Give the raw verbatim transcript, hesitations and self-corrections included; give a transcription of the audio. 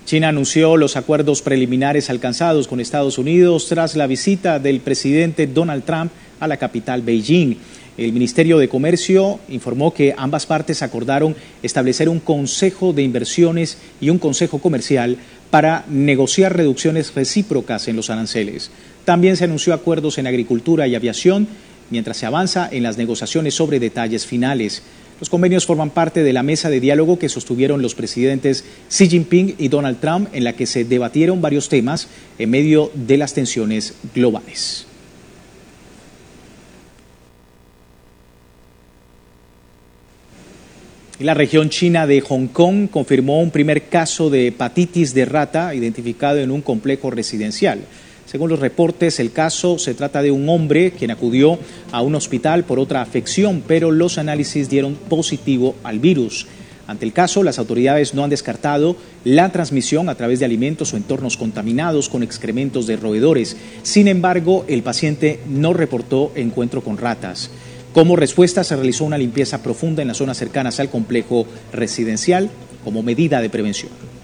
China anunció los acuerdos preliminares alcanzados con Estados Unidos tras la visita del presidente Donald Trump a la capital Beijing. El Ministerio de Comercio informó que ambas partes acordaron establecer un consejo de inversiones y un consejo comercial para negociar reducciones recíprocas en los aranceles. También se anunció acuerdos en agricultura y aviación, mientras se avanza en las negociaciones sobre detalles finales. Los convenios forman parte de la mesa de diálogo que sostuvieron los presidentes Xi Jinping y Donald Trump, en la que se debatieron varios temas en medio de las tensiones globales. La región china de Hong Kong confirmó un primer caso de hepatitis de rata identificado en un complejo residencial. Según los reportes, el caso se trata de un hombre quien acudió a un hospital por otra afección, pero los análisis dieron positivo al virus. Ante el caso, las autoridades no han descartado la transmisión a través de alimentos o entornos contaminados con excrementos de roedores. Sin embargo, el paciente no reportó encuentro con ratas. Como respuesta, se realizó una limpieza profunda en las zonas cercanas al complejo residencial como medida de prevención.